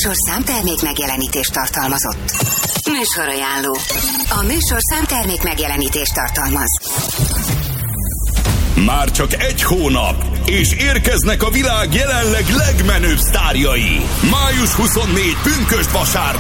műsor számtermék megjelenítést tartalmazott. Műsorajánló. A műsor számtermék megjelenítést tartalmaz. Már csak egy hónap, és érkeznek a világ jelenleg legmenőbb sztárjai. Május 24 pünkösd vasárnap.